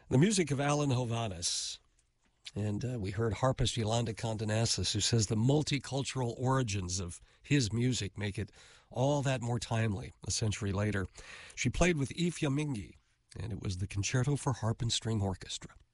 The music of Alan Hovhaness. And we heard harpist Yolanda Condonasis, who says the multicultural origins of his music make it all that more timely a century later. She played with Ifya Mingi, and it was the Concerto for Harp and String Orchestra.